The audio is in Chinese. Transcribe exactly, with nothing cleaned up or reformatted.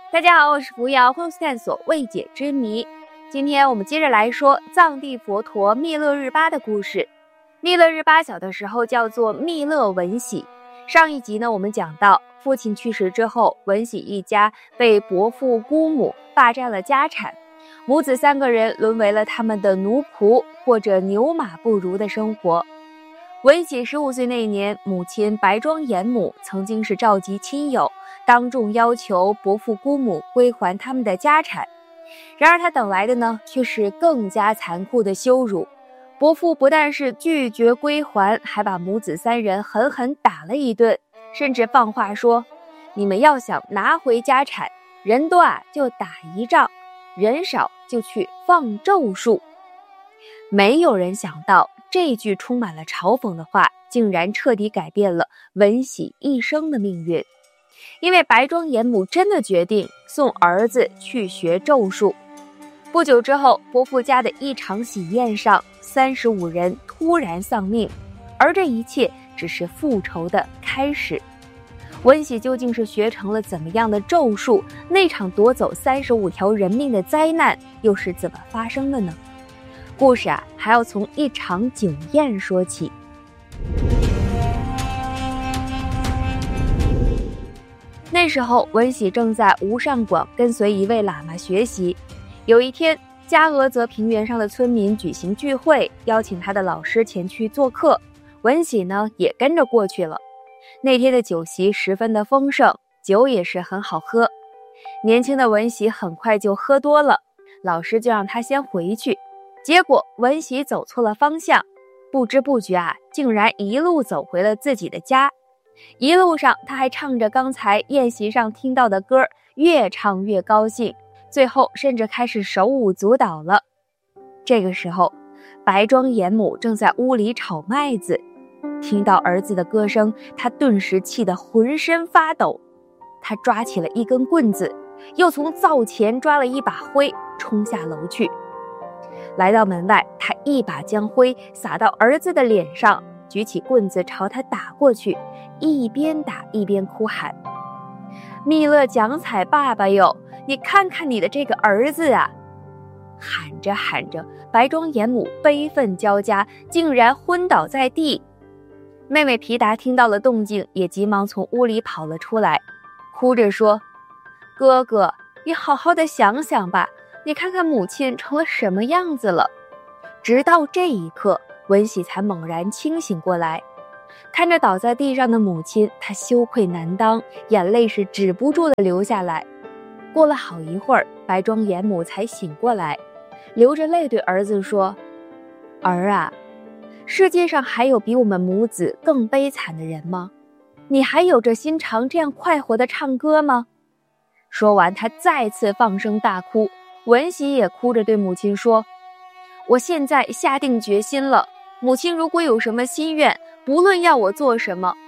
大家好，我是扶摇，欢迎探索未解之谜。今天我们接着来说藏地佛陀密勒日巴的故事。密勒日巴小的时候叫做密勒文喜。上一集呢，我们讲到父亲去世之后，文喜一家被伯父姑母霸占了家产，母子三个人沦为了他们的奴仆，过着牛马不如的生活。文喜十五岁那年，母亲白庄严母曾经是召集亲友，当众要求伯父姑母归还他们的家产。然而他等来的呢，却是更加残酷的羞辱。伯父不但是拒绝归还，还把母子三人狠狠打了一顿，甚至放话说：你们要想拿回家产，人多啊就打一仗，人少就去放咒术。没有人想到这句充满了嘲讽的话，竟然彻底改变了文喜一生的命运。因为白庄严母真的决定送儿子去学咒术。不久之后，伯父家的一场喜宴上，三十五人突然丧命，而这一切只是复仇的开始。文喜究竟是学成了怎么样的咒术？那场夺走三十五条人命的灾难又是怎么发生的呢？故事啊，还要从一场酒宴说起。那时候文喜正在无上广跟随一位喇嘛学习。有一天，加俄泽平原上的村民举行聚会，邀请他的老师前去做客，文喜呢也跟着过去了。那天的酒席十分的丰盛，酒也是很好喝。年轻的文喜很快就喝多了，老师就让他先回去。结果文喜走错了方向，不知不觉啊，竟然一路走回了自己的家。一路上他还唱着刚才宴席上听到的歌，越唱越高兴，最后甚至开始手舞足蹈了。这个时候，白庄严母正在屋里炒麦子，听到儿子的歌声，他顿时气得浑身发抖。他抓起了一根棍子，又从灶前抓了一把灰，冲下楼去。来到门外，他一把将灰撒到儿子的脸上，举起棍子朝他打过去，一边打一边哭喊：密勒讲彩爸爸哟，你看看你的这个儿子啊！喊着喊着，白庄严母悲愤交加，竟然昏倒在地。妹妹皮达听到了动静，也急忙从屋里跑了出来，哭着说：哥哥，你好好的想想吧，你看看母亲成了什么样子了。直到这一刻，文喜才猛然清醒过来。看着倒在地上的母亲，他羞愧难当，眼泪是止不住的流下来。过了好一会儿，白庄严母才醒过来，流着泪对儿子说：儿啊，世界上还有比我们母子更悲惨的人吗？你还有着心肠这样快活的唱歌吗？说完，他再次放声大哭。文喜也哭着对母亲说：我现在下定决心了，母亲如果有什么心愿，不论要我做什么，